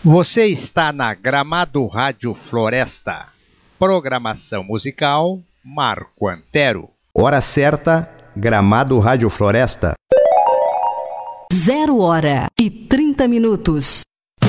Você está na Gramado Rádio Floresta. Programação musical Marco Antero. Hora certa, Gramado Rádio Floresta. 0h30.